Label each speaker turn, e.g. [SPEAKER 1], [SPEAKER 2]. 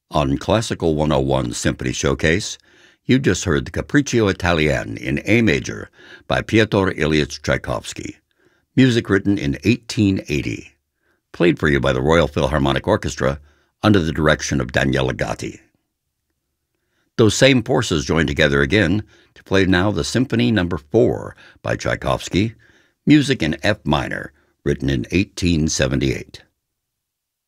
[SPEAKER 1] On Classical 101 Symphony Showcase, you just heard the Capriccio Italienne in A major by Pyotr Ilyich Tchaikovsky, music written in 1880, played for you by the Royal Philharmonic Orchestra under the direction of Daniele Gatti. Those same forces joined together again to play now the Symphony No. 4 by Tchaikovsky, music in F minor, written in 1878.